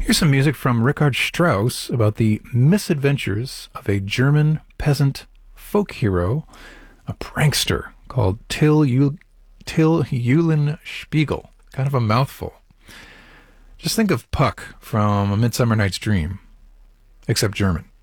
Here's some music from Richard Strauss about the misadventures of a German peasant folk hero, a prankster called Till Eulenspiegel. Kind of a mouthful. Just think of Puck from A Midsummer Night's Dream, except German.